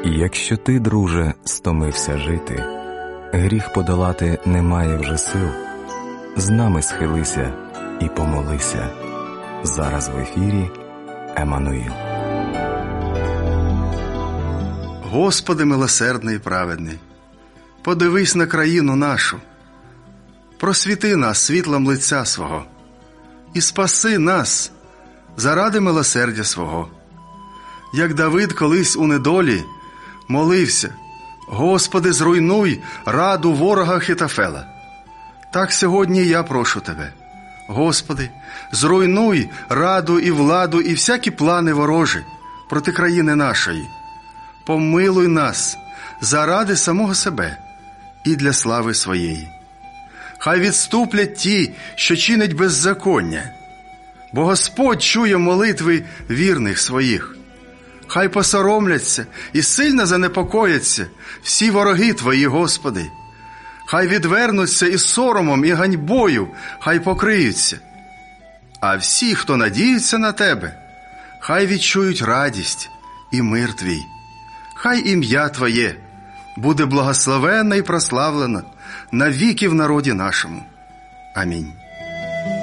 Якщо ти, друже, стомився жити, гріх подолати немає вже сил, з нами схилися і помолися. Зараз в ефірі Еммануїл. Господи милосердний і праведний, подивись на країну нашу, просвіти нас світлом лиця свого і спаси нас заради милосердя свого. Як Давид колись у недолі молився: Господи, зруйнуй раду ворога Ахітофела. Так сьогодні я прошу Тебе: Господи, зруйнуй раду і владу і всякі плани ворожі проти країни нашої. Помилуй нас заради самого себе і для слави своєї. Хай відступлять ті, що чинять беззаконня, бо Господь чує молитви вірних своїх. Хай посоромляться і сильно занепокояться всі вороги Твої, Господи. Хай відвернуться і соромом, і ганьбою, хай покриються. А всі, хто надіються на Тебе, хай відчують радість і мир Твій. Хай ім'я Твоє буде благословенне і прославлено навіки в народі нашому. Амінь.